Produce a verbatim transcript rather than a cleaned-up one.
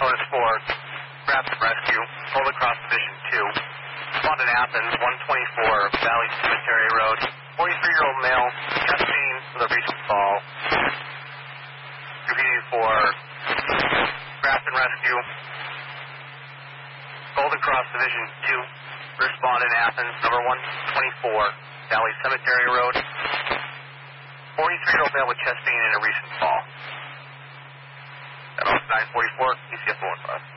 Lotus four, Grafton Rescue, Golden Cross Division two. Respond in Athens, one twenty-four Valley Cemetery Road. forty-three-year-old male, chest pain with a recent fall. Repeating for Grafton Rescue, Golden Cross Division two. Respond in Athens, number one twenty-four Valley Cemetery Road. forty-three-year-old male with chest pain and a recent fall. That was nine forty-four, E C F Golden Cross.